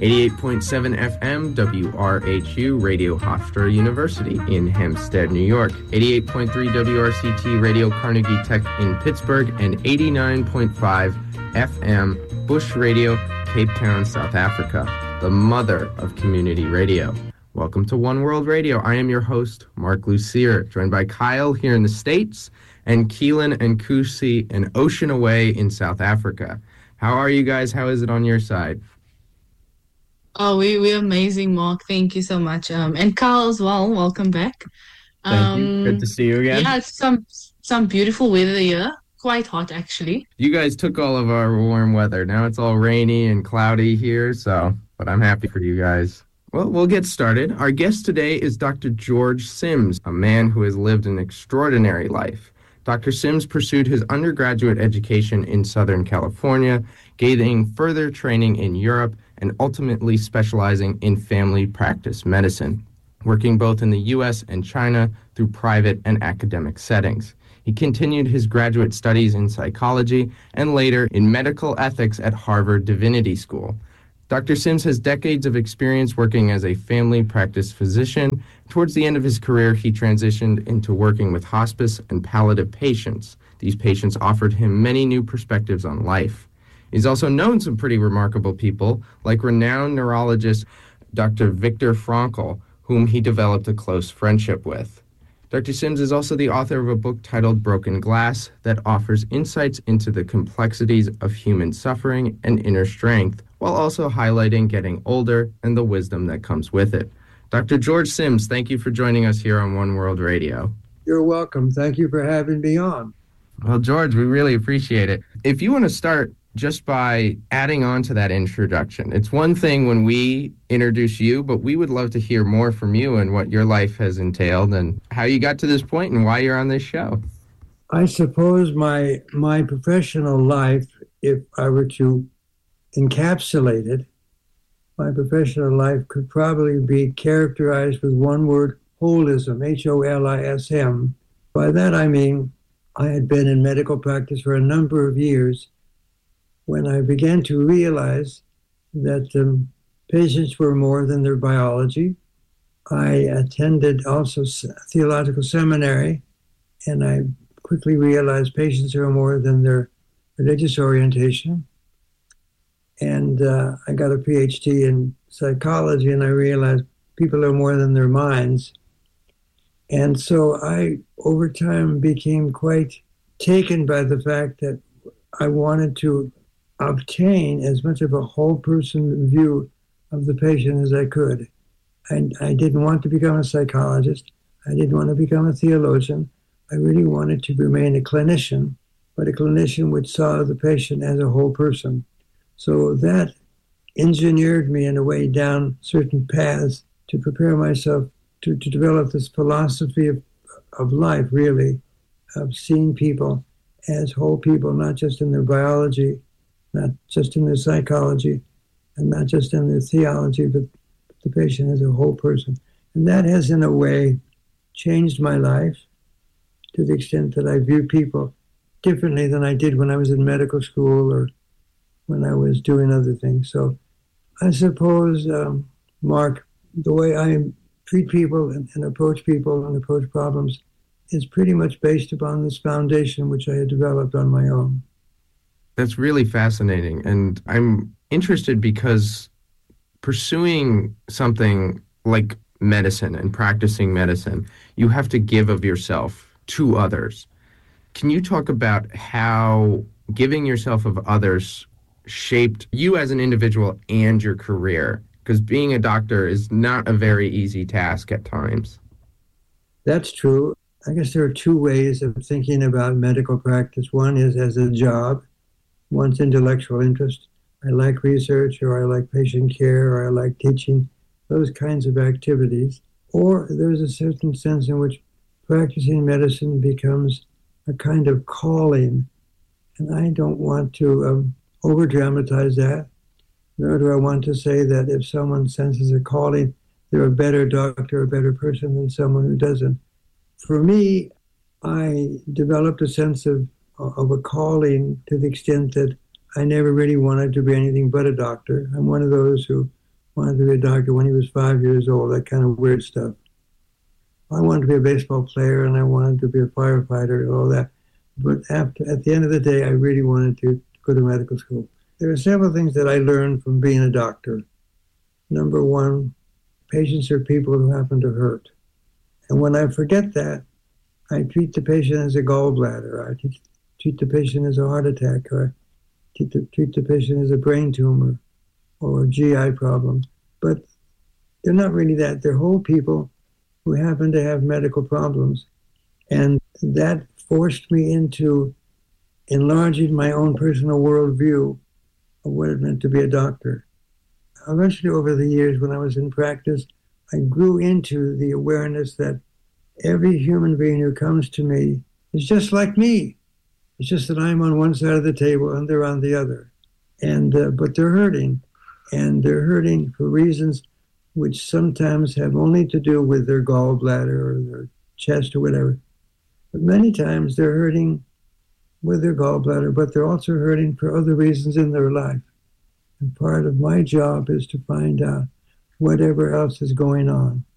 88.7 FM WRHU Radio Hofstra University in Hempstead, New York, 88.3 WRCT Radio Carnegie Tech in Pittsburgh, and 89.5 FM Bush Radio, Cape Town, South Africa, the mother of community radio. Welcome to One World Radio. I am your host, Mark Lucier, joined by Kyle here in the States and Keelan and Kusi an ocean away in South Africa. How are you guys? How is it on your side? Oh, we're amazing, Mark. Thank you so much. And Kyle as well. Welcome back. Thank you. Good to see you again. Yeah, it's some beautiful weather here. Quite hot, actually. You guys took all of our warm weather. Now it's all rainy and cloudy here, but I'm happy for you guys. Well, we'll get started. Our guest today is Dr. George Sims, a man who has lived an extraordinary life. Dr. Sims pursued his undergraduate education in Southern California, gaining further training in Europe, and ultimately specializing in family practice medicine, working both in the U.S. and China through private and academic settings. He continued his graduate studies in psychology and later in medical ethics at Harvard Divinity School. Dr. Sims has decades of experience working as a family practice physician. Towards the end of his career, he transitioned into working with hospice and palliative patients. These patients offered him many new perspectives on life. He's also known some pretty remarkable people, like renowned neurologist Dr. Viktor Frankl, whom he developed a close friendship with. Dr. Sims is also the author of a book titled Broken Glass that offers insights into the complexities of human suffering and inner strength, while also highlighting getting older and the wisdom that comes with it. Dr. George Sims, thank you for joining us here on One World Radio. You're welcome. Thank you for having me on. Well, George, we really appreciate it. If you want to start just by adding on to that introduction, it's one thing when we introduce you, but we would love to hear more from you and what your life has entailed and how you got to this point and why you're on this show. I suppose my professional life, if I were to encapsulate it, my professional life could probably be characterized with one word: holism, Holism. By that I mean I had been in medical practice for a number of years when I began to realize that patients were more than their biology. I attended also theological seminary, and I quickly realized patients are more than their religious orientation. And I got a PhD in psychology, and I realized people are more than their minds. And so I, over time, became quite taken by the fact that I wanted to obtain as much of a whole person view of the patient as I could. And I didn't want to become a psychologist. I didn't want to become a theologian. I really wanted to remain a clinician, but a clinician which saw the patient as a whole person. So that engineered me in a way down certain paths to prepare myself to develop this philosophy of life, really, of seeing people as whole people, not just in their biology, not just in their psychology, and not just in their theology, but the patient as a whole person. And that has, in a way, changed my life to the extent that I view people differently than I did when I was in medical school or when I was doing other things. So I suppose, Mark, the way I treat people and approach people and approach problems is pretty much based upon this foundation which I had developed on my own. That's really fascinating. And I'm interested because pursuing something like medicine and practicing medicine, you have to give of yourself to others. Can you talk about how giving yourself of others shaped you as an individual and your career? Because being a doctor is not a very easy task at times. That's true. I guess there are two ways of thinking about medical practice. One is as a job, one's intellectual interest. I like research, or I like patient care, or I like teaching, those kinds of activities. Or there's a certain sense in which practicing medicine becomes a kind of calling. And I don't want to over-dramatize that, nor do I want to say that if someone senses a calling, they're a better doctor, a better person than someone who doesn't. For me, I developed a sense of a calling to the extent that I never really wanted to be anything but a doctor. I'm one of those who wanted to be a doctor when he was 5 years old, that kind of weird stuff. I wanted to be a baseball player and I wanted to be a firefighter and all that. But at the end of the day, I really wanted to go to medical school. There are several things that I learned from being a doctor. Number one, patients are people who happen to hurt. And when I forget that, I treat the patient as a gallbladder. I treat the patient as a heart attack, or I treat the patient as a brain tumor or a GI problem. But they're not really that. They're whole people who happen to have medical problems. And that forced me into enlarging my own personal worldview of what it meant to be a doctor. Eventually, over the years, when I was in practice, I grew into the awareness that every human being who comes to me is just like me. It's just that I'm on one side of the table and they're on the other. And but they're hurting. And they're hurting for reasons which sometimes have only to do with their gallbladder or their chest or whatever. But many times they're hurting with their gallbladder, but they're also hurting for other reasons in their life. And part of my job is to find out whatever else is going on.